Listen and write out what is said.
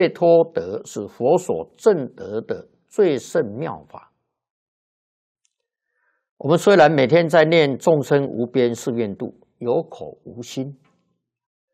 解脱德是佛所证得的最胜妙法。我们虽然每天在念众生无边誓愿度，有口无心，